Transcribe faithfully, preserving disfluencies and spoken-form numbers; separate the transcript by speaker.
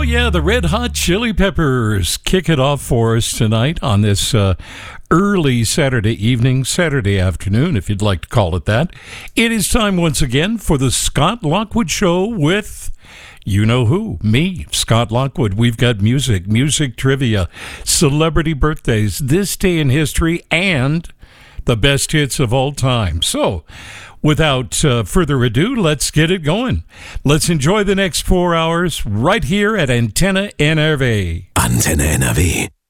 Speaker 1: yeah, the Red Hot Chili Peppers kick it off for us tonight on this uh, early Saturday evening, Saturday afternoon, if you'd like to call it that. It is time once again for the Scott Lockwood Show with you know who, me, Scott Lockwood. We've got music, music trivia, celebrity birthdays, this day in history, and the best hits of all time. So, without uh, further ado, let's get it going. Let's enjoy the next four hours right here at Antenne N R V.
Speaker 2: Antenne N R V.